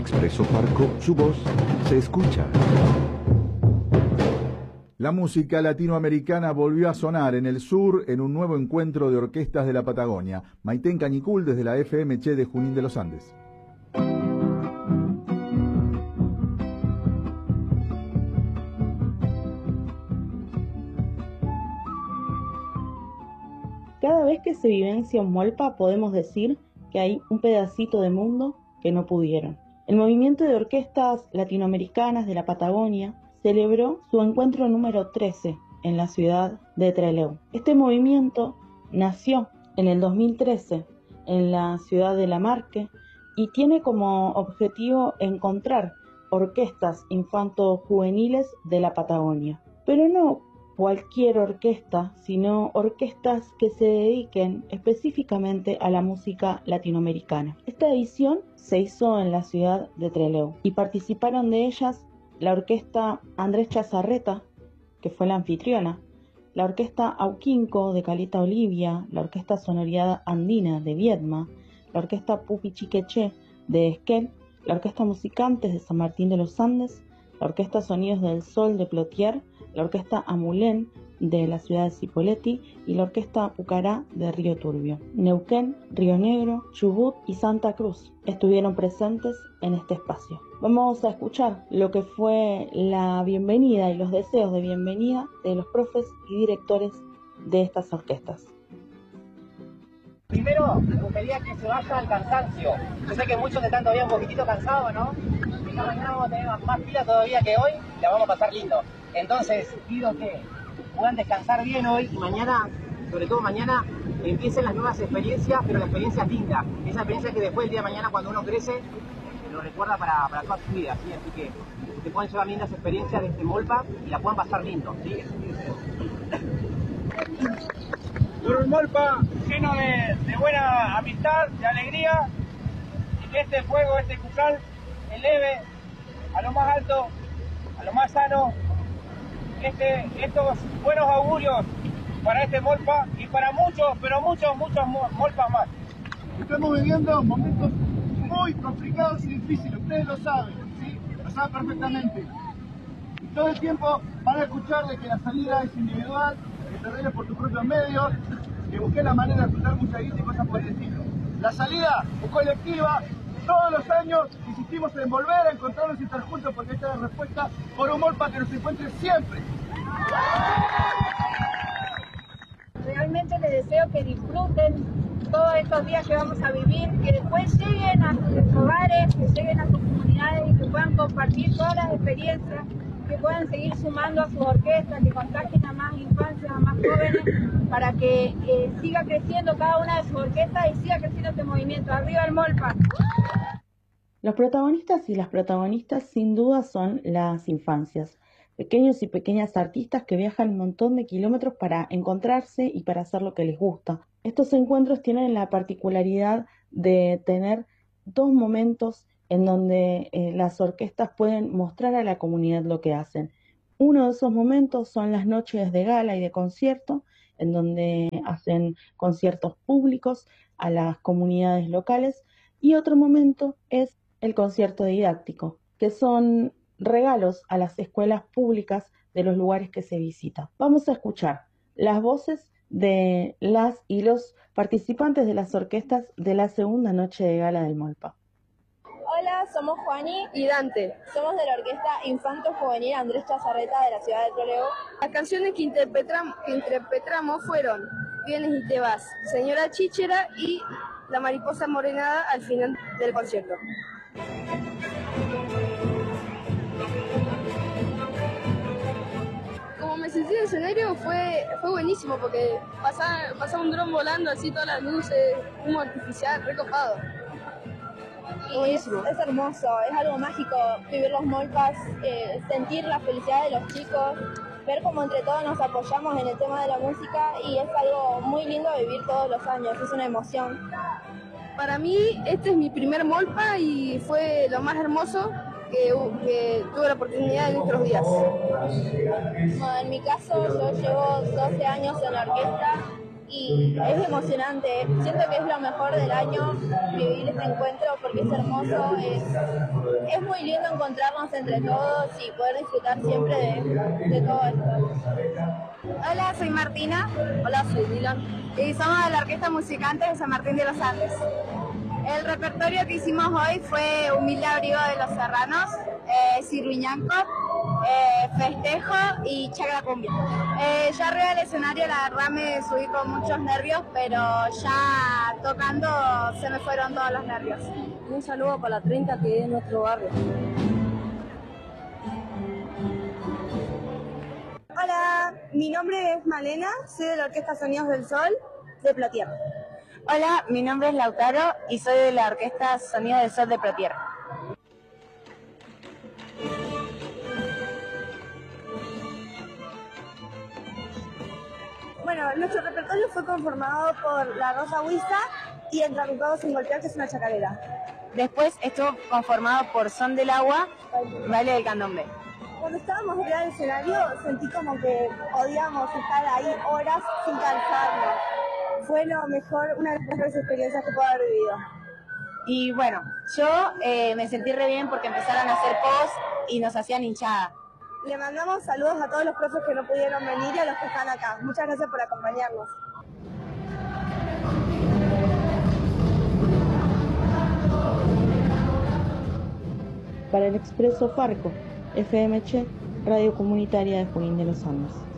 Expreso Farco, su voz se escucha. La música latinoamericana volvió a sonar en el sur en un nuevo encuentro de orquestas de la Patagonia. Maitén Cañicul desde la FMC de Junín de los Andes. Cada vez que se vivencia un Molpa podemos decir que hay un pedacito de mundo que no pudieron. El movimiento de orquestas latinoamericanas de la Patagonia celebró su encuentro número 13 en la ciudad de Trelew. Este movimiento nació en el 2013 en la ciudad de Lamarque y tiene como objetivo encontrar orquestas infanto-juveniles de la Patagonia. Pero no cualquier orquesta, sino orquestas que se dediquen específicamente a la música latinoamericana. Esta edición se hizo en la ciudad de Trelew y participaron de ellas la orquesta Andrés Chazarreta, que fue la anfitriona, la orquesta Auquinco de Caleta Olivia, la orquesta Sonoridad Andina de Viedma, la orquesta Pupi Chiqueché de Esquel, la orquesta Musicantes de San Martín de los Andes, la orquesta Sonidos del Sol de Plotier, la orquesta Amulén de la ciudad de Cipolletti y la orquesta Pucará de Río Turbio. Neuquén, Río Negro, Chubut y Santa Cruz estuvieron presentes en este espacio. Vamos a escuchar lo que fue la bienvenida y los deseos de bienvenida de los profes y directores de estas orquestas. Primero, me gustaría que se vaya al cansancio. Yo sé que muchos están todavía un poquitito cansados, ¿no? Esta mañana vamos a tener más pila todavía que hoy, la vamos a pasar lindo. Entonces, pido que puedan descansar bien hoy y mañana, sobre todo mañana, empiecen las nuevas experiencias, pero la experiencia linda. Esa experiencia que después, el día de mañana, cuando uno crece, lo recuerda para toda su vida, ¿sí? Así que se pueden llevar lindas experiencias de este Molpa y la puedan pasar lindo, ¿sí? Por un Molpa lleno de buena amistad, de alegría, y que este fuego, este cucal, eleve a lo más alto, a lo más sano, estos buenos augurios para este Molpa y para muchos, pero muchos Molpas más. Estamos viviendo momentos muy complicados y difíciles, ustedes lo saben, ¿sí? Lo saben perfectamente. Y todo el tiempo van a escuchar de que la salida es individual, que te arregles por tus propios medios, que busques la manera de juntar mucha guita y cosas por el estilo. La salida es colectiva. Todos los años insistimos en volver a encontrarnos y estar juntos porque esta es la respuesta por un Molpa que nos encuentre siempre. Realmente les deseo que disfruten todos estos días que vamos a vivir, que después lleguen a sus hogares, que lleguen a sus comunidades y que puedan compartir todas las experiencias, que puedan seguir sumando a sus orquestas, que contagien a más infancias, a más jóvenes, para que siga creciendo cada una de sus orquestas y siga creciendo este movimiento. ¡Arriba el Molpa! Los protagonistas y las protagonistas sin duda son las infancias, pequeños y pequeñas artistas que viajan un montón de kilómetros para encontrarse y para hacer lo que les gusta. Estos encuentros tienen la particularidad de tener dos momentos en donde las orquestas pueden mostrar a la comunidad lo que hacen. Uno de esos momentos son las noches de gala y de concierto, en donde hacen conciertos públicos a las comunidades locales, y otro momento es el concierto didáctico, que son regalos a las escuelas públicas de los lugares que se visitan. Vamos a escuchar las voces de las y los participantes de las orquestas de la segunda noche de gala del Molpa. Hola, somos Juani y Dante. Somos de la orquesta Infanto Juvenil Andrés Chazarreta de la ciudad de Trelew. Las canciones que interpretamos fueron Vienes y te vas, Señora Chichera y La mariposa morenada al final del concierto. Como me sentí en el escenario fue buenísimo porque pasaba un dron volando así, todas las luces, humo artificial, recopado. Y es hermoso, es algo mágico vivir los Molpas, sentir la felicidad de los chicos, ver cómo entre todos nos apoyamos en el tema de la música y es algo muy lindo de vivir todos los años, es una emoción. Para mí este es mi primer Molpa y fue lo más hermoso que tuve la oportunidad en estos días. Bueno, en mi caso yo llevo 12 años en la orquesta y es emocionante. Siento que es lo mejor del año vivir este encuentro porque es hermoso, es muy lindo encontrarnos entre todos y poder disfrutar siempre de todo esto. Hola, soy Martina. Hola, soy Dylan. Y somos de la Orquesta Musicante de San Martín de los Andes. El repertorio que hicimos hoy fue Humilde Abrigo de los Serranos, Cirviñanco, Festejo y Chacra Cumbia. Ya arriba del escenario la verdad me subí con muchos nervios, pero ya tocando se me fueron todos los nervios. Un saludo para la 30 que es nuestro barrio. Hola, mi nombre es Malena, soy de la Orquesta Sonidos del Sol de Plotier. Hola, mi nombre es Lautaro y soy de la Orquesta Sonidos del Sol de Plotier. Bueno, nuestro repertorio fue conformado por La Rosa Huiza y Entrarucado sin golpear, que es una chacarera. Después estuvo conformado por Son del Agua, Baile del Candomblé. Cuando estábamos arriba del escenario sentí como que podíamos estar ahí horas sin cansarnos. Fue lo mejor, una de las mejores experiencias que puedo haber vivido. Y bueno, yo me sentí re bien porque empezaron a hacer post y nos hacían hinchada. Le mandamos saludos a todos los profes que no pudieron venir y a los que están acá. Muchas gracias por acompañarnos. Para el Expreso Farco, FMC, Radio Comunitaria de Junín de los Andes.